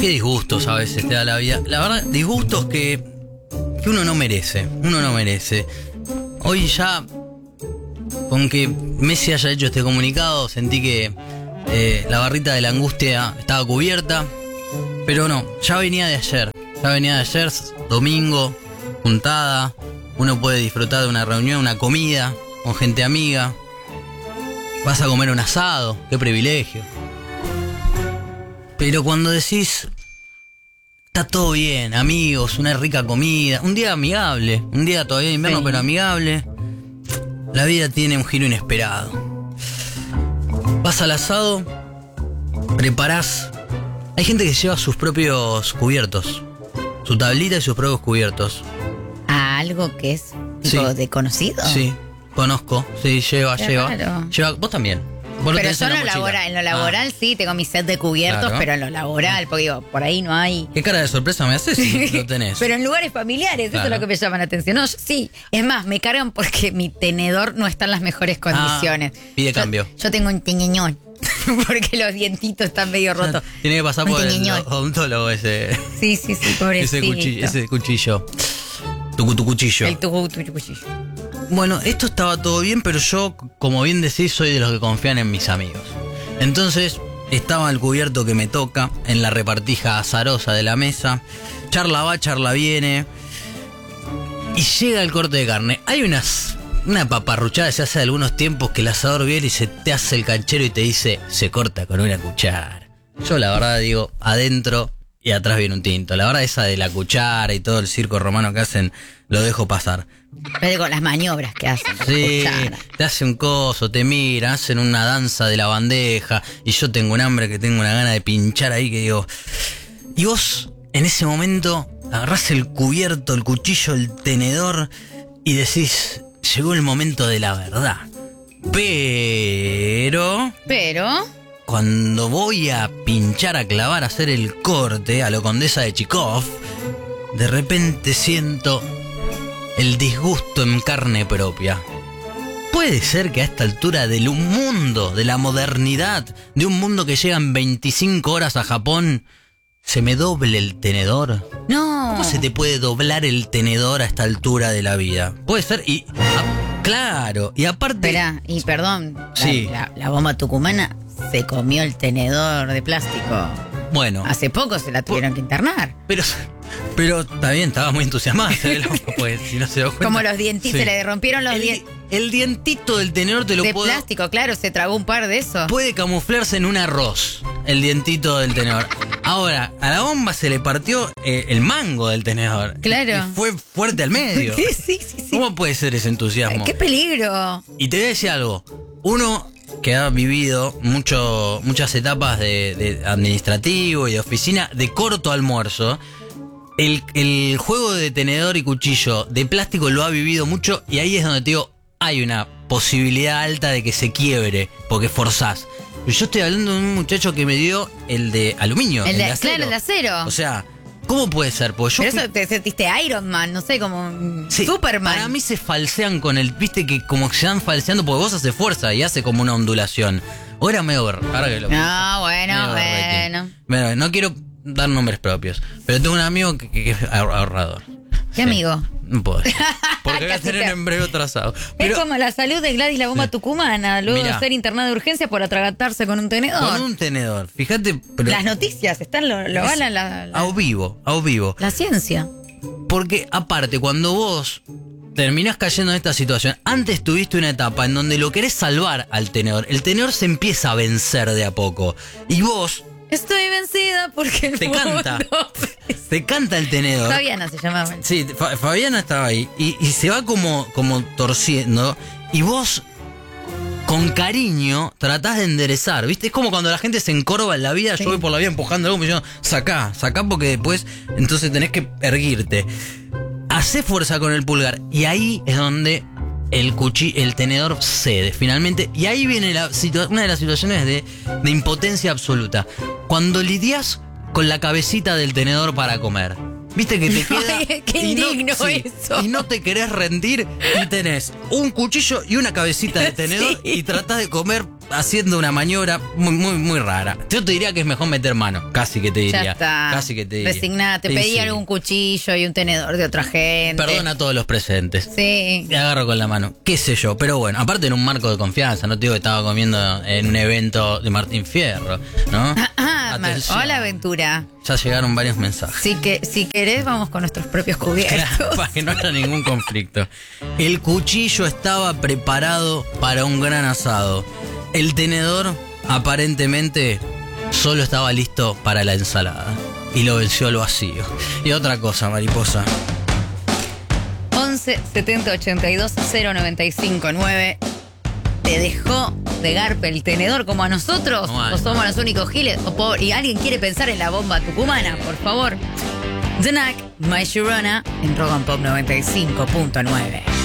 Qué disgustos a veces te da la vida. La verdad, disgustos que uno no merece. Uno no merece. Hoy ya, con que Messi haya hecho este comunicado, sentí que la barrita de la angustia estaba cubierta. Pero no, ya venía de ayer. Ya venía de ayer, domingo, juntada. Uno puede disfrutar de una reunión, una comida con gente amiga. Vas a comer un asado, qué privilegio. Pero cuando decís, está todo bien, amigos, una rica comida, un día amigable, un día todavía de invierno, sí, pero amigable, la vida tiene un giro inesperado. Vas al asado, preparás. Hay gente que lleva sus propios cubiertos, su tablita y sus propios cubiertos. ¿A algo que es tipo de conocido? Sí, conozco, sí, lleva. Vos también. Pero yo en lo laboral sí, tengo mi set de cubiertos, claro. Pero en lo laboral, porque digo, por ahí no hay. ¿Qué cara de sorpresa me haces si lo tenés? Pero en lugares familiares, claro. Eso es lo que me llama la atención. No, sí, es más, me cargan porque mi tenedor no está en las mejores condiciones. Pide cambio. Yo tengo un teñeñón, porque los dientitos están medio rotos. Tiene que pasar por el odontólogo ese. Sí, pobrecito. Ese cuchillo. Tu cuchillo. El tu cuchillo. Bueno, esto estaba todo bien, pero yo, como bien decís, soy de los que confían en mis amigos. Entonces, estaba el cubierto que me toca en la repartija azarosa de la mesa. Charla va, charla viene. Y llega el corte de carne. Hay una paparruchada que se hace de algunos tiempos que el asador viene y se te hace el canchero y te dice, se corta con una cuchara. Yo la verdad digo, adentro y atrás viene un tinto. La verdad esa de la cuchara y todo el circo romano que hacen, lo dejo pasar. Pero con las maniobras que hacen. Sí, te hacen un coso, te miran, hacen una danza de la bandeja. Y yo tengo un hambre que tengo una gana de pinchar ahí que digo. Y vos, en ese momento, agarrás el cubierto, el cuchillo, el tenedor y decís, llegó el momento de la verdad. Pero... cuando voy a pinchar, a clavar, a hacer el corte a lo Condesa de Chikov, de repente siento el disgusto en carne propia. ¿Puede ser que a esta altura del mundo, de la modernidad, de un mundo que llega en 25 horas a Japón, se me doble el tenedor? No. ¿Cómo se te puede doblar el tenedor a esta altura de la vida? Puede ser y... claro, y aparte... Espera, y perdón, sí. La bomba tucumana se comió el tenedor de plástico. Bueno. Hace poco se la tuvieron que internar. Pero está bien, estaba muy entusiasmada. Pues, si no se dio cuenta. Como los dientitos, sí. Se le rompieron los dientes. El dientito del tenedor te lo puedo... De plástico, claro, se tragó un par de esos. Puede camuflarse en un arroz, el dientito del tenedor. Ahora, a la bomba se le partió el mango del tenedor. Claro. Y fue fuerte al medio. Sí. ¿Cómo puede ser ese entusiasmo? ¡Qué peligro! Y te voy a decir algo. Uno que ha vivido muchas etapas de administrativo y de oficina, de corto almuerzo, el juego de tenedor y cuchillo de plástico lo ha vivido mucho y ahí es donde te digo, hay una posibilidad alta de que se quiebre, porque forzás. Yo estoy hablando de un muchacho que me dio el de aluminio, el de acero. Claro, el de acero. O sea, ¿cómo puede ser? Porque pero eso te sentiste Iron Man, no sé, como sí, Superman. Para mí se falsean con el... Viste que como que se van falseando porque vos haces fuerza y hace como una ondulación. O era medio... Ahora que lo no, bueno. Bueno, no quiero dar nombres propios, pero tengo un amigo que es ahorrador. ¿Qué amigo? No puedo decir, porque voy a tener en breve otro asado. Pero, es como la salud de Gladys la bomba tucumana, luego de ser internada de urgencia por atragantarse con un tenedor. Con un tenedor, fíjate. Pero las noticias están, lo avalan a vivo. La ciencia. Porque aparte, cuando vos terminás cayendo en esta situación, antes tuviste una etapa en donde lo querés salvar al tenedor. El tenedor se empieza a vencer de a poco. Y vos... Estoy vencida porque el te canta el tenedor. Fabiana se llamaba. Sí, Fabiana estaba ahí y se va como torciendo y vos con cariño tratás de enderezar, ¿viste? Es como cuando la gente se encorva en la vida, sí. Yo voy por la vida empujando algo y me dicen, sacá porque después entonces tenés que erguirte. Hacé fuerza con el pulgar y ahí es donde el tenedor cede finalmente y ahí viene una de las situaciones de impotencia absoluta. Cuando lidias con la cabecita del tenedor para comer. Viste que te queda... Ay, qué indigno eso. Y no te querés rendir y tenés un cuchillo y una cabecita de tenedor y tratás de comer haciendo una maniobra muy rara. Yo te diría que es mejor meter mano, casi que te diría. Ya está. Casi que te diría. Resignate, pedí algún cuchillo y un tenedor de otra gente. Perdona a todos los presentes. Sí. Te agarro con la mano. Qué sé yo, pero bueno, aparte en un marco de confianza, no te digo que estaba comiendo en un evento de Martín Fierro, ¿no? Atención. Hola, Aventura. Ya llegaron varios mensajes. Si querés, vamos con nuestros propios cubiertos. Claro, para que no haya ningún conflicto. El cuchillo estaba preparado para un gran asado. El tenedor, aparentemente, solo estaba listo para la ensalada. Y lo venció al vacío. Y otra cosa, mariposa. 11 70 82 095 9. ¿Te dejó de garpe el tenedor como a nosotros? No, ¿O somos los únicos giles? ¿Y alguien quiere pensar en la bomba tucumana? Por favor. The Knack, My Sharona, en Rock and Pop 95.9.